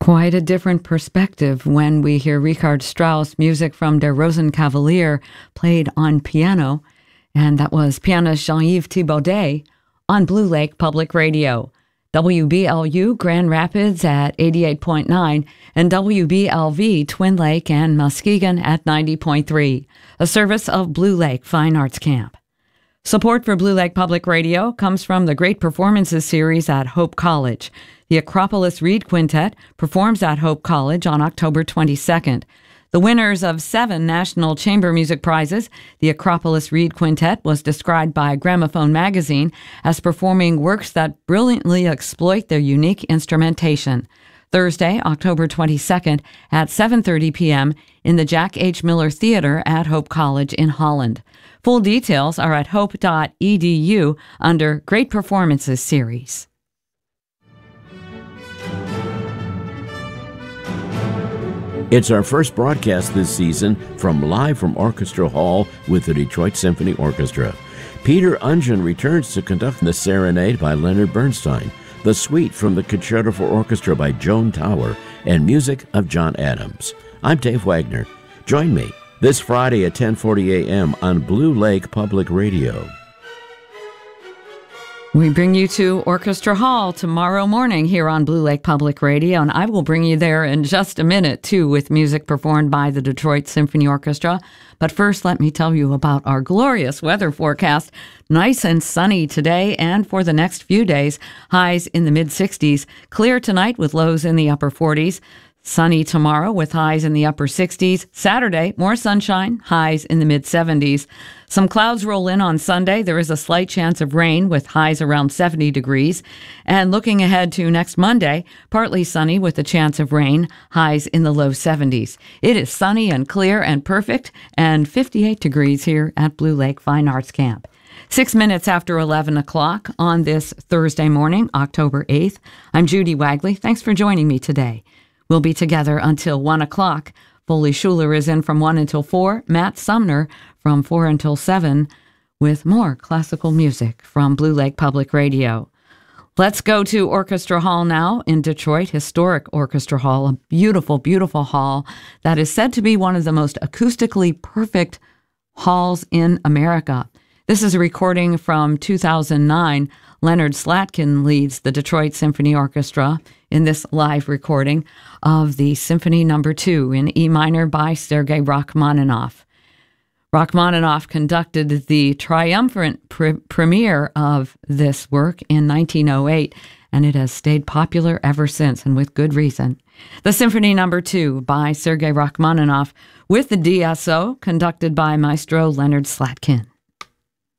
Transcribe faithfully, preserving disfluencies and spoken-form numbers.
Quite a different perspective when we hear Richard Strauss music from Der Rosenkavalier played on piano, and that was pianist Jean-Yves Thibaudet on Blue Lake Public Radio. W B L U Grand Rapids at eighty-eight point nine and W B L V Twin Lake and Muskegon at ninety point three, a service of Blue Lake Fine Arts Camp. Support for Blue Lake Public Radio comes from the Great Performances Series at Hope College. The Acropolis Reed Quintet performs at Hope College on October twenty-second. The winners of seven National Chamber Music Prizes, the Acropolis Reed Quintet was described by Gramophone magazine as performing works that brilliantly exploit their unique instrumentation. Thursday, October twenty-second at seven thirty p.m. in the Jack H. Miller Theater at Hope College in Holland. Full details are at hope dot e d u under Great Performances Series. It's our first broadcast this season from Live from Orchestra Hall with the Detroit Symphony Orchestra. Peter Ungen returns to conduct the Serenade by Leonard Bernstein, the Suite from the Concerto for Orchestra by Joan Tower, and music of John Adams. I'm Dave Wagner. Join me this Friday at ten forty a.m. on Blue Lake Public Radio. We bring you to Orchestra Hall tomorrow morning here on Blue Lake Public Radio, and I will bring you there in just a minute, too, with music performed by the Detroit Symphony Orchestra. But first, let me tell you about our glorious weather forecast. Nice and sunny today and for the next few days. Highs in the mid sixties. Clear tonight with lows in the upper forties. Sunny tomorrow with highs in the upper sixties. Saturday, more sunshine, highs in the mid seventies. Some clouds roll in on Sunday. There is a slight chance of rain with highs around seventy degrees. And looking ahead to next Monday, partly sunny with a chance of rain, highs in the low seventies. It is sunny and clear and perfect, and fifty-eight degrees here at Blue Lake Fine Arts Camp. Six minutes after eleven o'clock on this Thursday morning, October eighth. I'm Judy Wagley. Thanks for joining me today. We'll be together until one o'clock. Foley Schuler is in from one until four. Matt Sumner from four until seven with more classical music from Blue Lake Public Radio. Let's go to Orchestra Hall now in Detroit, historic Orchestra Hall, a beautiful, beautiful hall that is said to be one of the most acoustically perfect halls in America. This is a recording from two thousand nine. Leonard Slatkin leads the Detroit Symphony Orchestra in this live recording of the Symphony Number Two in E minor by Sergei Rachmaninoff. Rachmaninoff conducted the triumphant pre- premiere of this work in nineteen oh eight, and it has stayed popular ever since, and with good reason. The Symphony Number Two by Sergei Rachmaninoff with the D S O, conducted by Maestro Leonard Slatkin.